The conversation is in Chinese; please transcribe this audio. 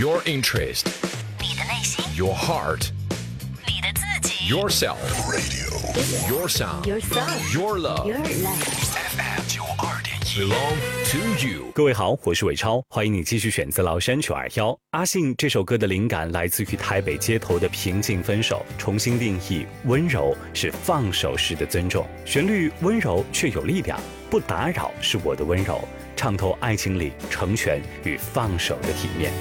Your interest, 你的内心， your heart, 你的自己 yourself, your sound, your love. FM 92.1 belong to you. 各位好，我是伟超，欢迎你继续选择崂山921。阿信这首歌的灵感来自于台北街头的平静分手，重新定义温柔是放手时的尊重，旋律温柔却有力量，不打扰是我的温柔，唱透爱情里成全与放手的体面。